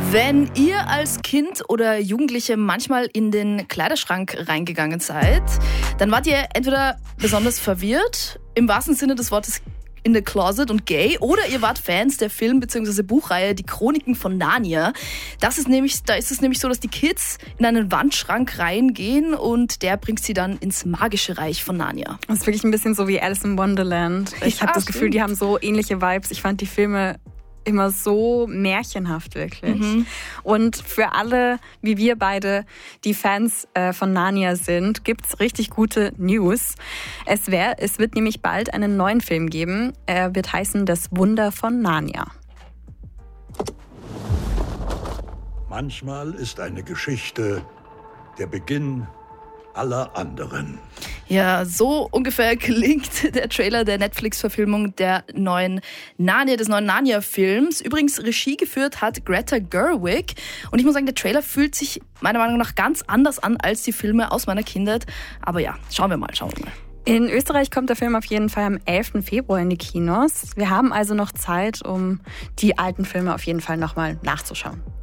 Wenn ihr als Kind oder Jugendliche manchmal in den Kleiderschrank reingegangen seid, dann wart ihr entweder besonders verwirrt, im wahrsten Sinne des Wortes in the closet und gay, oder ihr wart Fans der Film- bzw. Buchreihe Die Chroniken von Narnia. Da ist es nämlich so, dass die Kids in einen Wandschrank reingehen und der bringt sie dann ins magische Reich von Narnia. Das ist wirklich ein bisschen so wie Alice in Wonderland. Ich habe das Gefühl, die haben so ähnliche Vibes. Ich fand die Filme immer so märchenhaft, wirklich. Und für alle, wie wir beide, die Fans von Narnia sind, gibt's richtig gute News. Es wird nämlich bald einen neuen Film geben. Er wird heißen Das Wunder von Narnia. Manchmal ist eine Geschichte der Beginn aller anderen. Ja, so ungefähr klingt der Trailer der Netflix-Verfilmung des neuen Narnia-Films. Übrigens, Regie geführt hat Greta Gerwig. Und ich muss sagen, der Trailer fühlt sich meiner Meinung nach ganz anders an als die Filme aus meiner Kindheit. Aber ja, schauen wir mal. In Österreich kommt der Film auf jeden Fall am 11. Februar in die Kinos. Wir haben also noch Zeit, um die alten Filme auf jeden Fall nochmal nachzuschauen.